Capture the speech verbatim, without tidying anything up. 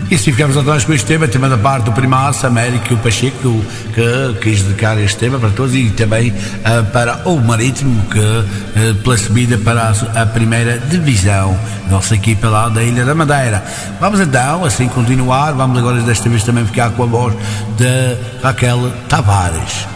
E assim ficamos atrás com este tema, tema da parte do Primaço, Américo e o Pacheco, que quis dedicar este tema para todos e também uh, para o Marítimo, que uh, pela subida para a, a primeira divisão, nossa equipa lá da Ilha da Madeira. Vamos então, assim continuar, vamos agora desta vez também ficar com a voz de Raquel Tavares.